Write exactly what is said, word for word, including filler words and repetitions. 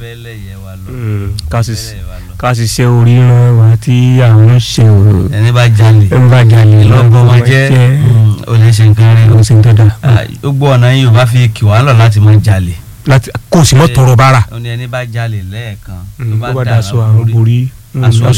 bẹ́lẹ̀ yẹ wa lọ. ká sì ṣe oríran wa tí àwọn ṣe o. ẹni bá jalè ẹni bá jalè lọ́gbọ́n wọn jẹ́ o lè ṣe nǹkan rẹ. o ṣe ń tọ́da. gbogbo ọ̀nà yìí ò bá fi kì wá lọ láti máa jalè. láti kò sí mọ́ tọrọ bára. ẹni bá jalè lẹ́ẹ̀kan tó bá daṣọ àwọn borí. aṣọ